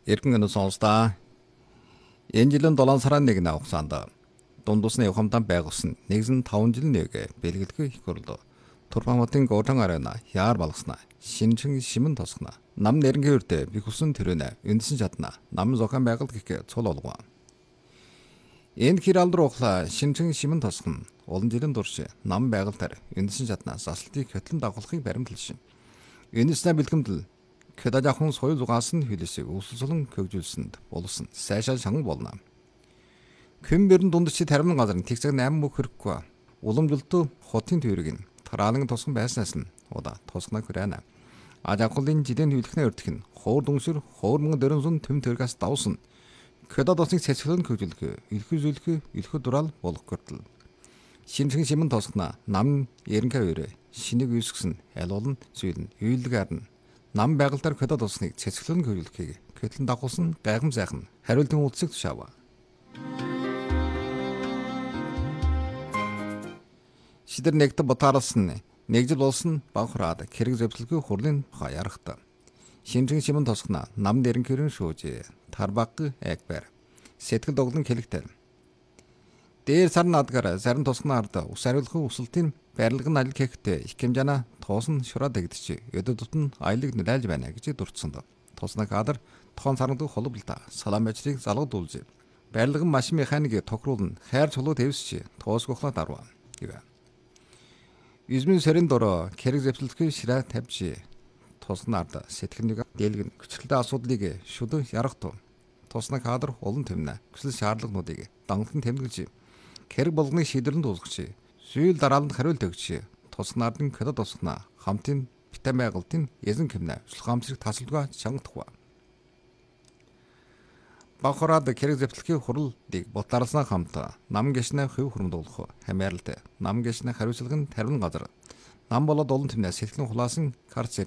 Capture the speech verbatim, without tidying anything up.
Эргэн өнөө сонсдоо. Энэ жилийн долоон сарын нэгний хугацаанд дундусны ухамтан байгуулсан нэгэн таван жилийн нэг бэлгэлгүй их хурлаа. Турбаматын гоотон арена яар балгаснаа. Шинжин шимэн тосгоно. Нам нэрнгийн үрдэ би хүсэн төрөнө. Үндсэн чадна. Нам зохион байгуулалт гэх цул олгоо. Энэ хиралд руухла шинжин шимэн тосгоно. Олон жилийн турш нам байгуулалтаар үндсэн чадна заслтыг хөтлөн дагуулахыг баримтлсан. Энэснэ бэлгэмдэл Кэдажахон соёл зугаас нь хилэсийг өсөлсөлн хөгжүүлсэнд болсон. Сайшаа шанган болно. Кэмбэрн дундчи тармын газар тэгцэг найм мөх хэрэггүй. Уламжлалт хотын төвөрийг нь тараалан тосгон байснаас нь удаа тосгоноо хүрэнэ. Ажаахлын жилийн хөвлөхнө өртөх нь хоор дүнсүр хоор мөнгө дөрөн сун төм төргас давсан. Кэдадосныг цэцгэлэн хөгжүүлэх, илхүү зүлхүү, илхүү дураал болох гэртэл. Шинжин шимэн тосгоно нам ерөнхий өрөө шинийг үүсгэсэн аль олон зүйл нь үйлдгээр нь нам байгуулалтаар хөдөө тусныг цэцгэлэн хөвлөхийг хөтлөн дагуулсан гайхам сайхан хариултын үлцэг тушаава. Шидэр нэгт ботаарлсан нэг жил болсон банхраад хэрэг зэвсэлгүй хурлын хаярахта. Шинжин шимэн тосгоно нам дэрэнхэрэн шүүж тарбаг экбэр сэтгэл доглон хэлэгтэй. Дээр сар надгаар зарим тосгоно ард ус хариулахын өсөлтийн барилгын ажил хийхдээ их хэмжээний тоосон шураад дэгдэж өдөрт нь аялыг нэлж байна гэж дурдсан. Тосноо кадр тохон сарнад холболта салам ажлыг залгадуулж барилгын машин механик тохируулна хайр чулуу дэвсч тоосгохлоо дарва гэв. Измэн сэрэн дороо хэрэг зэвсэлтгүй шираа тавьж тосноо ард сэтгэлнийг дээлгэн хүчлэлтэй асуудлыг шүдэн ярахту. Тосноо кадр олон тэмнэ хүсэл шаардлагуудыг данхлан тэмдэглэж хэрэг болгоны шийдвэрлэнд дуусгаж сүүл дарааланд хариулт өгч тоснаардын кэдэ тосгоно хамтын битэн байгуултын эзэн кэмнэ сулхамсрыг тасалдгаа чангатхва. Бахарад хэрэг зэвсэлтийн хурлыг ботаарлсан хамт нам гişнэ хөв хөрмдүүлэх хамааралтай нам гişнэ хариуцлага нь тарвин газар нам болоод олон тэмнэ сэтгэлэн хулаасан карцер